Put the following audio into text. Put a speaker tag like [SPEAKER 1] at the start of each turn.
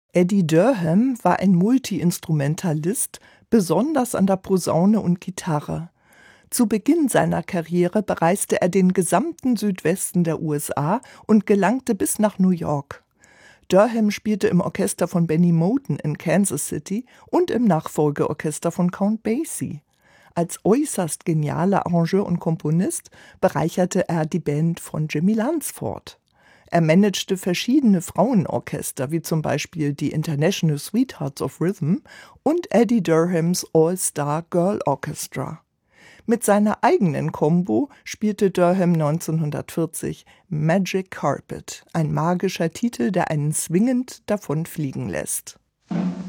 [SPEAKER 1] Eddie Durham war ein Multi-Instrumentalist, besonders an der Posaune und Gitarre. Zu Beginn seiner Karriere bereiste er den gesamten Südwesten der USA und gelangte bis nach New York. Durham spielte im Orchester von Benny Moten in Kansas City und im Nachfolgeorchester von Count Basie. Als äußerst genialer Arrangeur und Komponist bereicherte er die Band von Jimmy Lunceford. Er managte verschiedene Frauenorchester, wie zum Beispiel die International Sweethearts of Rhythm und Eddie Durhams All-Star Girl Orchestra. Mit seiner eigenen Combo spielte Durham 1940 Magic Carpet, ein magischer Titel, der einen swingend davon fliegen lässt.